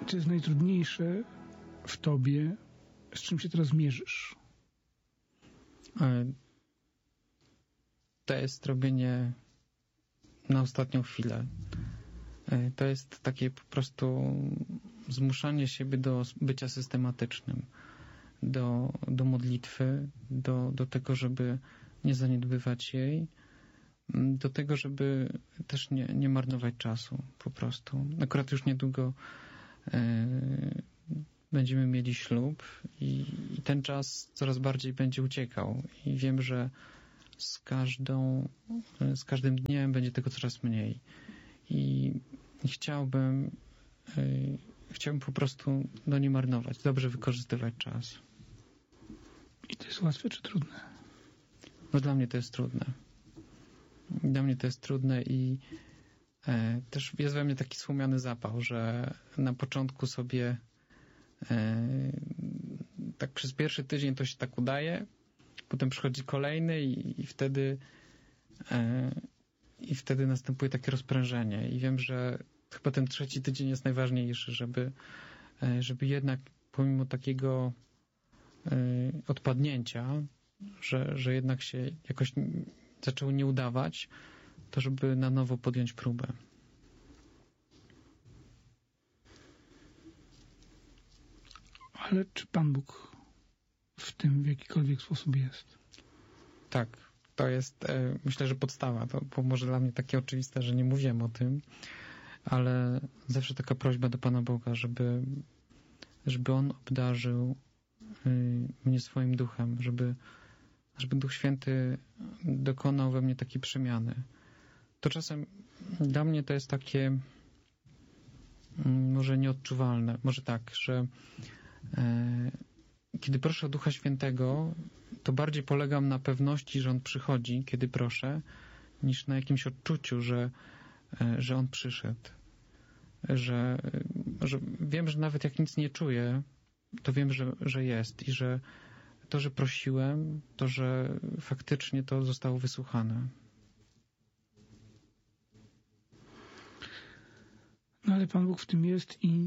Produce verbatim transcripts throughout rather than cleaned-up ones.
Co jest najtrudniejsze w tobie, z czym się teraz mierzysz? To jest robienie na ostatnią chwilę. To jest takie po prostu zmuszanie siebie do bycia systematycznym, do, do modlitwy, do, do tego, żeby nie zaniedbywać jej, do tego, żeby też nie, nie marnować czasu po prostu. Akurat już niedługo e, będziemy mieli ślub i, i ten czas coraz bardziej będzie uciekał i wiem, że z każdą, z każdym dniem będzie tego coraz mniej i chciałbym e, chciałbym po prostu no nie marnować, dobrze wykorzystywać czas. I to jest łatwe czy trudne? No dla mnie to jest trudne. Dla mnie to jest trudne i e, też jest we mnie taki słomiany zapał, że na początku sobie e, tak przez pierwszy tydzień to się tak udaje, potem przychodzi kolejny i, i wtedy e, i wtedy następuje takie rozprężenie i wiem, że chyba ten trzeci tydzień jest najważniejszy, żeby, e, żeby jednak pomimo takiego e, odpadnięcia, że, że jednak się jakoś zaczęło nie udawać, to żeby na nowo podjąć próbę. Ale czy Pan Bóg w tym w jakikolwiek sposób jest? Tak, to jest e, myślę, że podstawa. To było może dla mnie takie oczywiste, że nie mówiłem o tym, ale zawsze taka prośba do Pana Boga, żeby, żeby On obdarzył y, mnie swoim duchem, żeby żeby Duch Święty dokonał we mnie takiej przemiany. To czasem dla mnie to jest takie może nieodczuwalne, może tak, że e, kiedy proszę o Ducha Świętego, to bardziej polegam na pewności, że On przychodzi, kiedy proszę, niż na jakimś odczuciu, że, e, że On przyszedł. Że, że wiem, że nawet jak nic nie czuję, to wiem, że, że jest i że to, że prosiłem, to, że faktycznie to zostało wysłuchane. No ale Pan Bóg w tym jest i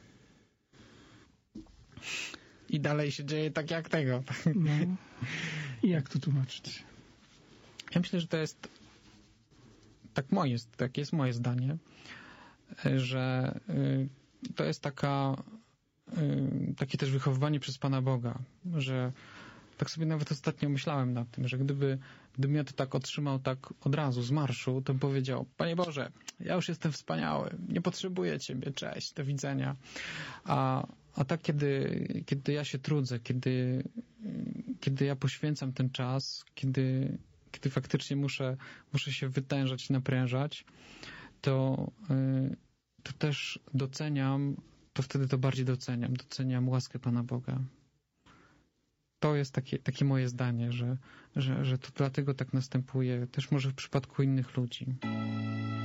i dalej się dzieje tak jak tego. No. I jak to tłumaczyć? Ja myślę, że to jest tak moje, tak jest moje zdanie, że to jest taka takie też wychowywanie przez Pana Boga, że tak sobie nawet ostatnio myślałem nad tym, że gdyby, gdybym ja to tak otrzymał tak od razu z marszu, to bym powiedział: Panie Boże, ja już jestem wspaniały, nie potrzebuję Ciebie, cześć, do widzenia. A, a tak, kiedy, kiedy ja się trudzę, kiedy, kiedy ja poświęcam ten czas, kiedy, kiedy faktycznie muszę, muszę się wytężać i naprężać, to, to też doceniam, to wtedy to bardziej doceniam. Doceniam łaskę Pana Boga. To jest takie, takie moje zdanie, że, że, że to dlatego tak następuje, też może w przypadku innych ludzi.